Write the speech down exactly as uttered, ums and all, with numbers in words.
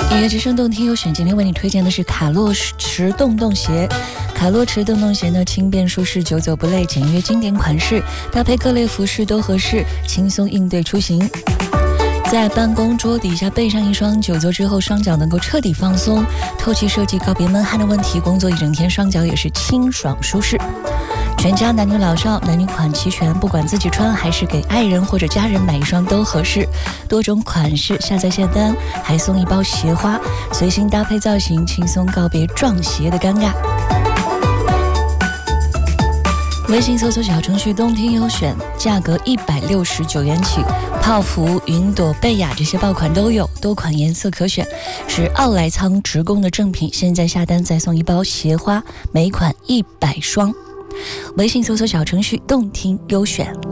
音乐之声动听优选，今天为你推荐的是卡洛驰洞洞鞋。卡洛驰洞洞鞋呢，轻便舒适，久走不累，简约经典款式，搭配各类服饰都合适，轻松应对出行。在办公桌底下备上一双，久坐之后双脚能够彻底放松，透气设计告别闷汗的问题，工作一整天双脚也是清爽舒适。全家男女老少，男女款齐全，不管自己穿还是给爱人或者家人买一双都合适。多种款式，下载下单还送一包鞋花，随心搭配造型，轻松告别撞鞋的尴尬。微信搜索小程序动听优选，价格一百六十九元起，泡芙、云朵、贝雅这些爆款都有，多款颜色可选，是奥莱仓直供的正品。现在下单再送一包鞋花，每款一百双。微信搜索小程序动听优选。